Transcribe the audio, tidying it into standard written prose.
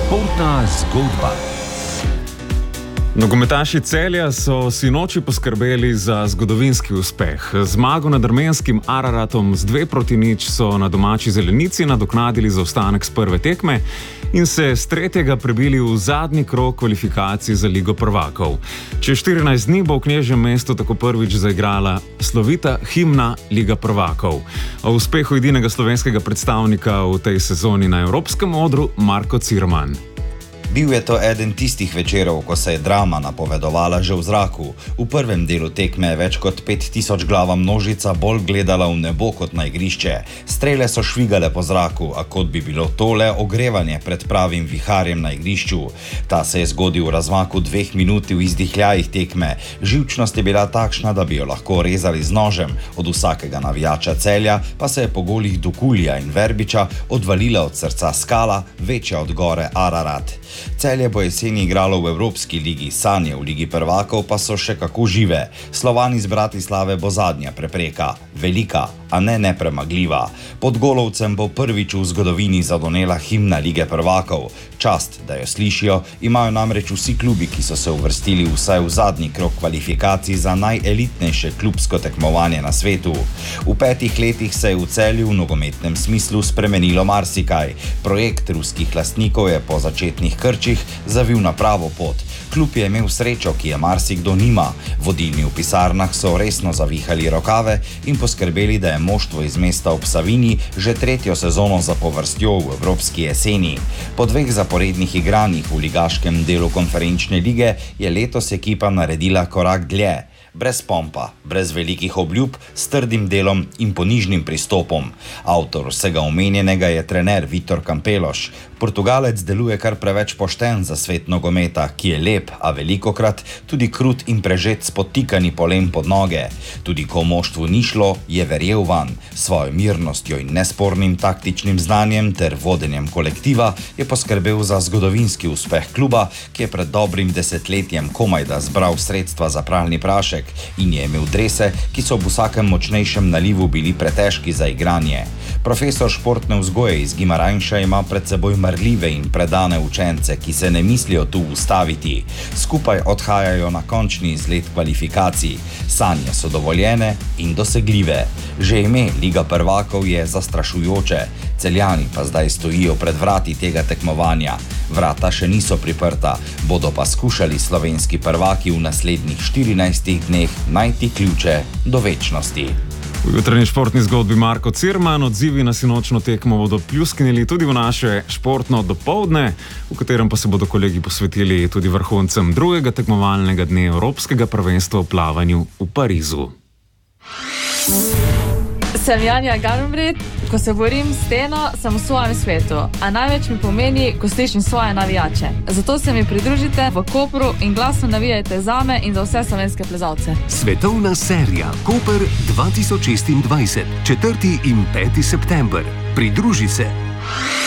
Športna zgodba. Nogometaši Celja so sinoči poskrbeli za zgodovinski uspeh. Zmago nad armenskim Araratom z 2-0 so na domači zelenici nadoknadili zaostanek s prve tekme in se s tretjega prebili v zadnji krog kvalifikacij za Ligo prvakov. Čez 14 dni bo v Knežjem mestu tako prvič zaigrala slovita himna Liga prvakov. O uspehu edinega slovenskega predstavnika v tej sezoni na evropskem odru Marko Cirman. Bil je to eden tistih večerov, ko se je drama napovedovala že v zraku. V prvem delu tekme je več kot 5000 glava množica bolj gledala v nebo kot na igrišče. Strele so švigale po zraku, a kot bi bilo tole ogrevanje pred pravim viharjem na igrišču. Ta se je zgodil v razmaku 2 minut v izdihljajih tekme. Živčnost je bila takšna, da bi jo lahko rezali z nožem. Od vsakega navijača Celja pa se je po golih Dukulja in Verbiča odvalila od srca skala, večja od gore Ararat. Celje bo jeseni igralo v Evropski ligi, sanje v Ligi prvakov pa so še kako žive. Slovan iz Bratislave bo zadnja prepreka, velika, a ne nepremagljiva. Pod Golovcem bo prvič v zgodovini zadonela himna Lige prvakov. Čast, da jo slišijo, imajo namreč vsi klubi, ki so se uvrstili vsaj v zadnji krog kvalifikacij za najelitnejše klubsko tekmovanje na svetu. V 5 letih se je v Celju v nogometnem smislu spremenilo marsikaj. Projekt ruskih lastnikov je po začetnih krčih zavil na pravo pot. Klub je imel srečo, ki je marsikdo nima. Vodilni v pisarnah so resno zavihali rokave in poskrbeli, da je moštvo iz mesta ob Savinji že 3. sezono zapovrstjo v Evropski jeseni. Po 2 zaporednih igranjih v ligaškem delu konferenčne lige je letos ekipa naredila korak dlje. Brez pompa, brez velikih obljub, s trdim delom in ponižnim pristopom. Avtor vsega omenjenega je trener Vitor Campelos. Portugalec deluje kar preveč pošten za svet nogometa, ki je lep, a velikokrat tudi krut in prežet s podtikanji polem pod noge. Tudi ko moštvu ni šlo, je verjel vanj. Svojo mirnostjo in nespornim taktičnim znanjem ter vodenjem kolektiva je poskrbel za zgodovinski uspeh kluba, ki je pred dobrim desetletjem komajda zbral sredstva za pralni prašek in je imel drese, ki so v vsakem močnejšem nalivu bili pretežki za igranje. Profesor športne vzgoje iz Gimaranjša ima pred seboj marljive in predane učence, ki se ne mislijo tu ustaviti. Skupaj odhajajo na končni izlet kvalifikacij. Sanje so dovoljene in dosegljive. Že ime Liga prvakov je zastrašujoče. Celjani pa zdaj stojijo pred vrati tega tekmovanja. Vrata še niso priprta, bodo pa skušali slovenski prvaki v naslednjih 14 dneh najti ključe do večnosti. V jutranji športni zgodbi Marko Cirman. Odzivi na sinočno tekmo bodo pljuskinili tudi v naše športno dopoldne, v katerem pa se bodo kolegi posvetili tudi vrhuncem drugega tekmovalnega dne Evropskega prvenstva v plavanju v Parizu. Sem Janja Garnbret, ko se borim s steno, sem v svojem svetu, a največ mi pomeni, ko slišim svoje navijače. Zato se mi pridružite v Kopru in glasno navijajte zame in za vse slovenske plezalce. Svetovna serija Koper 2026, 4. in 5. september. Pridruži se.